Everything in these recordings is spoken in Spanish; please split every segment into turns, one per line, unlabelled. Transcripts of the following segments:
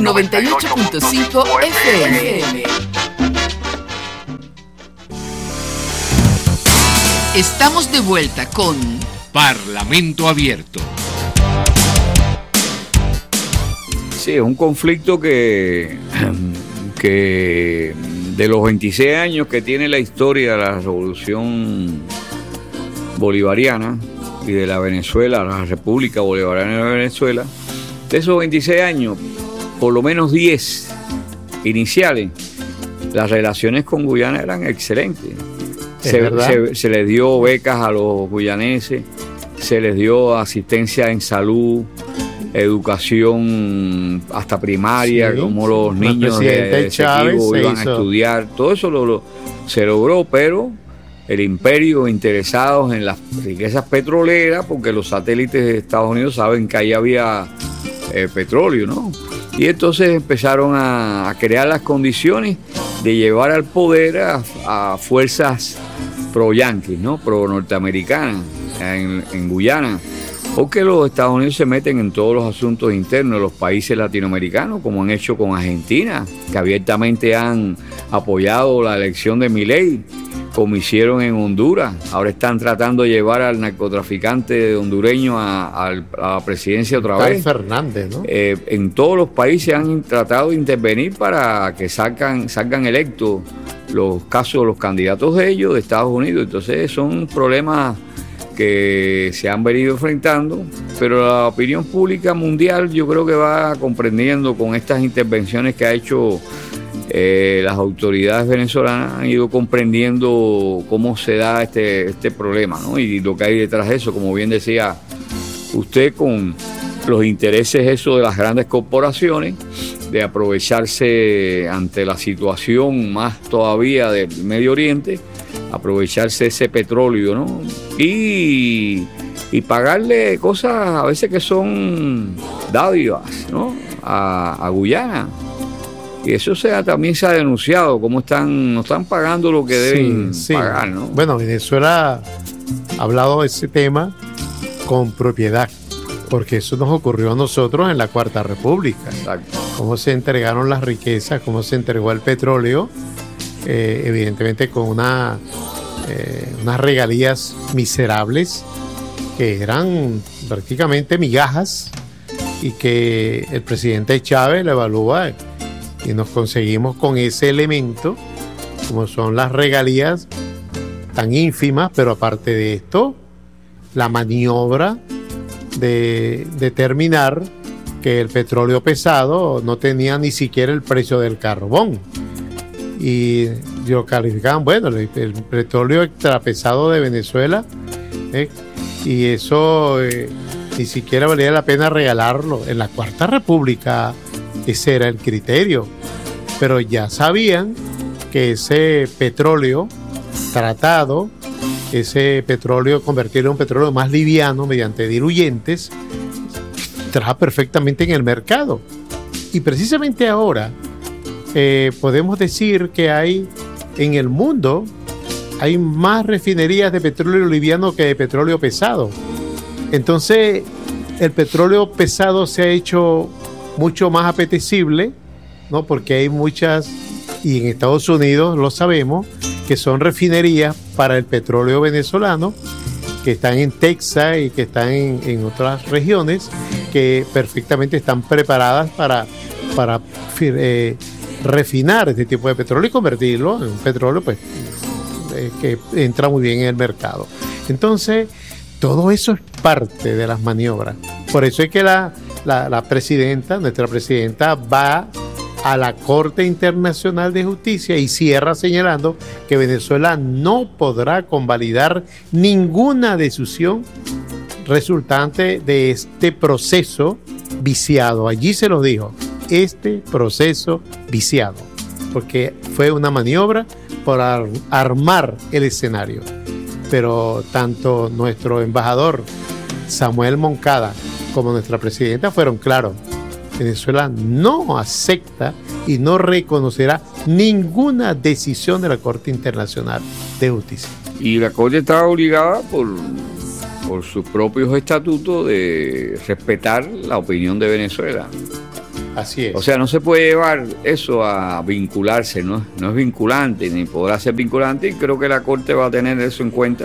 98.5 FM. Estamos de vuelta con
Parlamento Abierto.
Sí, es un conflicto que de los 26 años que tiene la historia de la revolución bolivariana y de la Venezuela, la República Bolivariana de Venezuela, de esos 26 años, por lo menos 10 iniciales, las relaciones con Guyana eran excelentes. Se les dio becas a los guyaneses, se les dio asistencia en salud, educación hasta primaria, sí, como los niños de Esequibo iban a estudiar, todo eso se logró, pero el imperio interesados en las riquezas petroleras, porque los satélites de Estados Unidos saben que ahí había petróleo, ¿no? Y entonces empezaron a crear las condiciones de llevar al poder a fuerzas pro-yanquis, ¿no? Pro-norteamericanas en Guyana, porque los Estados Unidos se meten en todos los asuntos internos de los países latinoamericanos, como han hecho con Argentina, que abiertamente han apoyado la elección de Milei, como hicieron en Honduras. Ahora están tratando de llevar al narcotraficante hondureño a la presidencia otra vez.
Fernández, ¿no?
En todos los países han tratado de intervenir para que salgan electos los candidatos de ellos, de Estados Unidos. Entonces son problemas que se han venido enfrentando, pero la opinión pública mundial yo creo que va comprendiendo con estas intervenciones que ha hecho las autoridades venezolanas, han ido comprendiendo cómo se da este problema, ¿no? Y lo que hay detrás de eso, como bien decía usted, con los intereses eso de las grandes corporaciones, de aprovecharse ante la situación más todavía del Medio Oriente, aprovecharse ese petróleo, ¿no? Y pagarle cosas a veces que son dádivas, ¿no? A Guyana. Y eso también se ha denunciado, cómo no están pagando lo que deben pagar, ¿no?
Bueno, Venezuela ha hablado de ese tema con propiedad, porque eso nos ocurrió a nosotros en la Cuarta República.
Exacto.
Cómo se entregaron las riquezas, cómo se entregó el petróleo, evidentemente con unas regalías miserables que eran prácticamente migajas y que el presidente Chávez lo evalúa, y nos conseguimos con ese elemento, como son las regalías tan ínfimas, pero aparte de esto, la maniobra de determinar que el petróleo pesado no tenía ni siquiera el precio del carbón. Y lo calificaban, bueno, el petróleo extrapesado de Venezuela, y eso ni siquiera valía la pena regalarlo. En la Cuarta República ese era el criterio, pero ya sabían que ese petróleo tratado, ese petróleo, convertirlo en un petróleo más liviano mediante diluyentes, trabaja perfectamente en el mercado. Y precisamente ahora podemos decir que hay en el mundo hay más refinerías de petróleo liviano que de petróleo pesado. Entonces el petróleo pesado se ha hecho mucho más apetecible, ¿no? Porque hay muchas, y en Estados Unidos lo sabemos, que son refinerías para el petróleo venezolano, que están en Texas y que están en otras regiones, que perfectamente están preparadas para refinar este tipo de petróleo y convertirlo en un petróleo pues, que entra muy bien en el mercado. Entonces, todo eso es parte de las maniobras. Por eso es que la presidenta, nuestra presidenta, va a la Corte Internacional de Justicia y cierra señalando que Venezuela no podrá convalidar ninguna decisión resultante de este proceso viciado. Allí se lo dijo, este proceso viciado, porque fue una maniobra para armar el escenario. Pero tanto nuestro embajador Samuel Moncada como nuestra presidenta fueron claros. Venezuela no acepta y no reconocerá ninguna decisión de la Corte Internacional de Justicia.
Y la Corte está obligada por sus propios estatutos de respetar la opinión de Venezuela.
Así es.
O sea, no se puede llevar eso a vincularse, no es vinculante, ni podrá ser vinculante, y creo que la Corte va a tener eso en cuenta.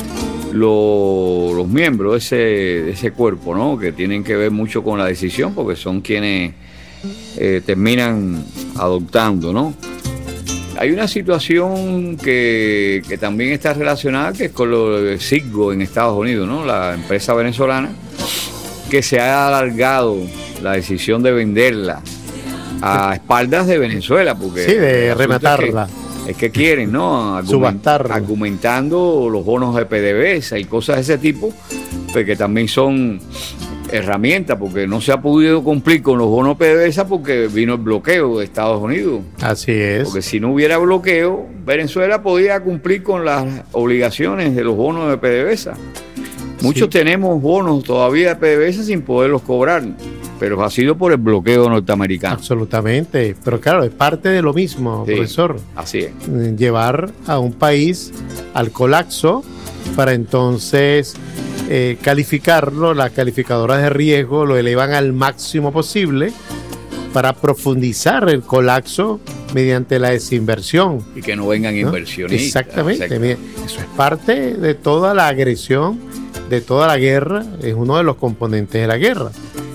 Los miembros de ese cuerpo, ¿no? Que tienen que ver mucho con la decisión, porque son quienes terminan adoptando, ¿no? Hay una situación que también está relacionada, que es con lo de Citgo en Estados Unidos, ¿no? La empresa venezolana, que se ha alargado la decisión de venderla a espaldas de Venezuela, porque
sí, de rematarla.
Es que quieren, ¿no? Argumentando los bonos de PDVSA y cosas de ese tipo, pues que también son herramientas, porque no se ha podido cumplir con los bonos PDVSA porque vino el bloqueo de Estados Unidos.
Así es.
Porque si no hubiera bloqueo, Venezuela podía cumplir con las obligaciones de los bonos de PDVSA. Muchos tenemos bonos todavía de PDVSA sin poderlos cobrar, pero ha sido por el bloqueo norteamericano.
Absolutamente, pero claro, es parte de lo mismo, sí, profesor.
Así es.
Llevar a un país al colapso para entonces calificarlo, las calificadoras de riesgo lo elevan al máximo posible para profundizar el colapso mediante la desinversión.
Y que no vengan inversionistas.
Exactamente, mira, eso es parte de toda la agresión, de toda la guerra, es uno de los componentes de la guerra.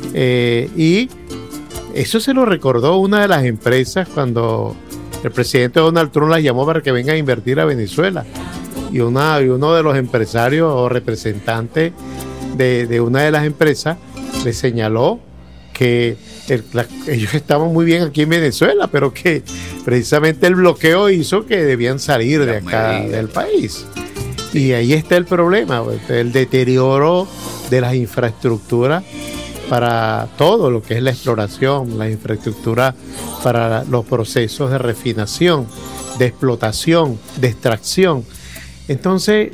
Y eso se lo recordó una de las empresas cuando el presidente Donald Trump las llamó para que vengan a invertir a Venezuela. Y uno de los empresarios o representantes de una de las empresas le señaló que ellos estaban muy bien aquí en Venezuela, pero que precisamente el bloqueo hizo que debían salir de acá del país. Y ahí está el problema, el deterioro de las infraestructuras para todo lo que es la exploración, la infraestructura para los procesos de refinación, de explotación, de extracción. Entonces,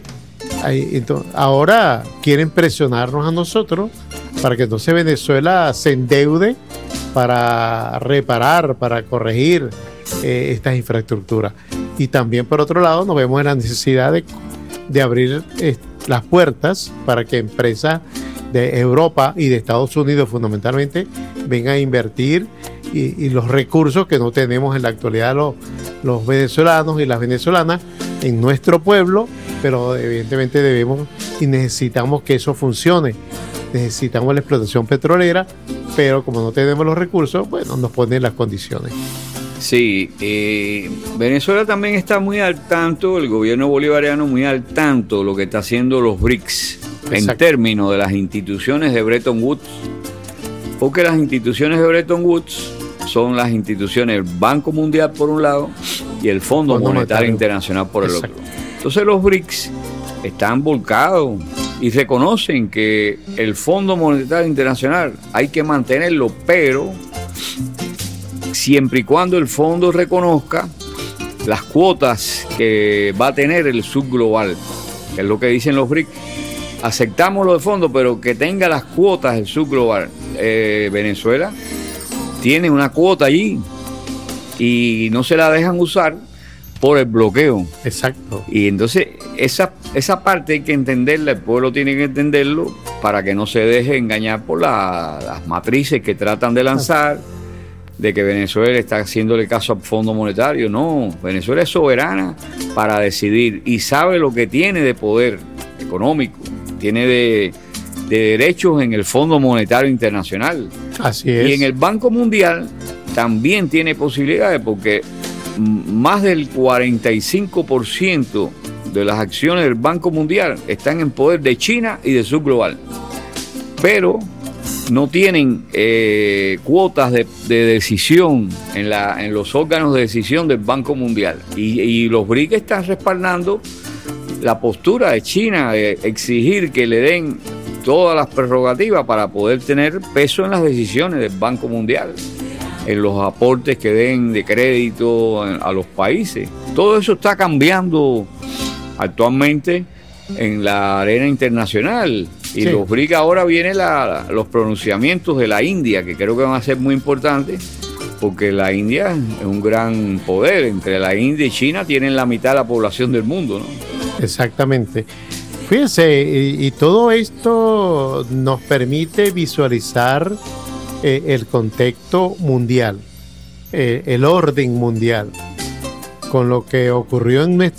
ahora quieren presionarnos a nosotros para que entonces Venezuela se endeude para reparar, para corregir estas infraestructuras. Y también, por otro lado, nos vemos en la necesidad de abrir las puertas para que empresas de Europa y de Estados Unidos fundamentalmente vengan a invertir y los recursos que no tenemos en la actualidad los venezolanos y las venezolanas en nuestro pueblo, pero evidentemente debemos y necesitamos que eso funcione. Necesitamos la explotación petrolera, pero como no tenemos los recursos, bueno, nos ponen las condiciones.
Sí, Venezuela también está muy al tanto, el gobierno bolivariano muy al tanto de lo que está haciendo los BRICS. Exacto. En términos de las instituciones de Bretton Woods, porque las instituciones de Bretton Woods son las instituciones del Banco Mundial por un lado y el Fondo Monetario Internacional por el Exacto. otro. Entonces los BRICS están volcados y reconocen que el Fondo Monetario Internacional hay que mantenerlo, pero siempre y cuando el fondo reconozca las cuotas que va a tener el subglobal, que es lo que dicen los BRICS. Aceptamos lo de fondo, pero que tenga las cuotas del subglobal. Venezuela tiene una cuota allí y no se la dejan usar por el bloqueo.
Exacto.
Y entonces esa parte hay que entenderla, el pueblo tiene que entenderlo para que no se deje engañar por las matrices que tratan de lanzar, de que Venezuela está haciéndole caso al Fondo Monetario. No, Venezuela es soberana para decidir y sabe lo que tiene de poder económico, tiene de derechos en el Fondo Monetario Internacional.
Así es.
Y en el Banco Mundial también tiene posibilidades, porque más del 45% de las acciones del Banco Mundial están en poder de China y de subglobal. Pero no tienen cuotas de decisión en los órganos de decisión del Banco Mundial. Y los BRICS están respaldando la postura de China de exigir que le den todas las prerrogativas para poder tener peso en las decisiones del Banco Mundial, en los aportes que den de crédito a los países. Todo eso está cambiando actualmente en la arena internacional. Y sí, los BRICS ahora vienen los pronunciamientos de la India, que creo que van a ser muy importantes, porque la India es un gran poder. Entre la India y China tienen la mitad de la población del mundo, ¿no?
Exactamente. Fíjense, y todo esto nos permite visualizar el contexto mundial, el orden mundial, con lo que ocurrió en